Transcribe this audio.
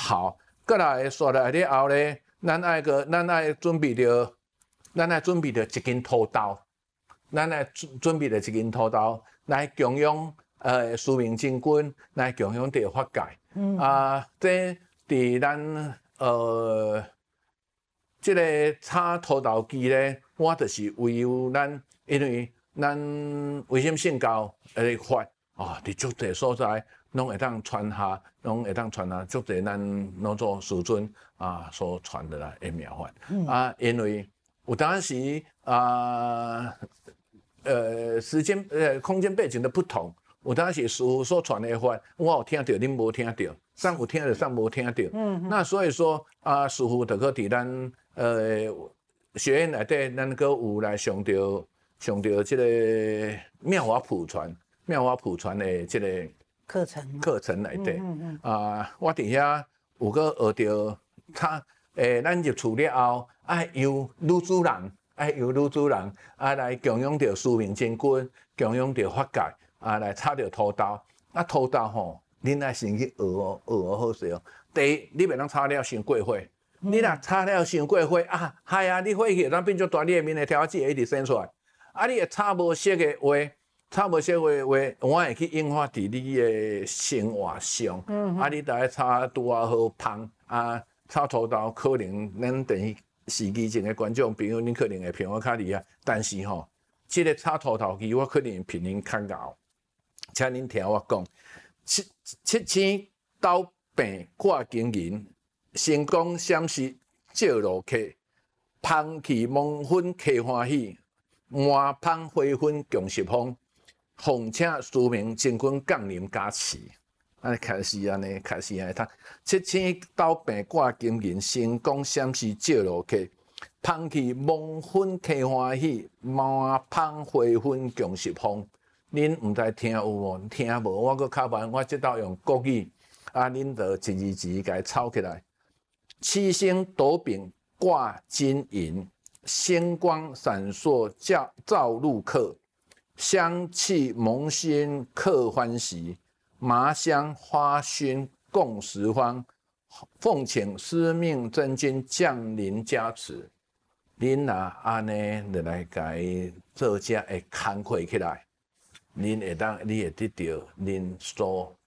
好，过来刷来了后咧，咱爱准备着一根土豆，咱爱准备着一根土豆来供养司命真君，来供养着法界。这伫咱这个炒土豆机咧，我就是为有咱，因为咱维心信教法伫足侪所在拢会当传下，足侪咱老祖师尊所传的来的妙法。因为有当时时间空间背景的不同，有当时师父所传的法，我有听到，恁无听到，上有听到，上无听到。那所以说师父就搁伫咱学院内底，咱搁有来上着这个妙法普传的这个课程内底。我伫遐有搁学着咱入厝了后，爱由女主人来供养着司命真君，供养着法界来炒着土豆。土豆吼，恁爱先去学好势哦。第一，你袂当炒了伤过火。你若炒了伤过火你火气当变足大，你的面的条子会一直生出来。你会炒无熟的话，我会去引发伫你的生活上。你大概炒拄好芳炒土豆可能咱等于时机前的观众朋友，恁可能会评我较厉害，但是吼，这个炒土豆机我可能评恁较牛。请恁听我讲，七星斗病挂金银，成功闪失照路客，芳气蒙粉客欢喜，满芳花粉共十方。奉请司命真君降临加持。开始安尼，读七星斗病挂金银，成功闪失照路客，芳气蒙粉客欢喜，满芳花粉共十方。恁毋知听有无？听无？我搁较慢，我即道用国语恁就一字一字甲伊抄起来。七星斗柄挂金银，星光闪烁照路客，香气蒙心客欢喜，麻香花熏共十方。奉请司命真君降临加持。恁若安尼就来甲伊做遮会工课起来，你会得到恁所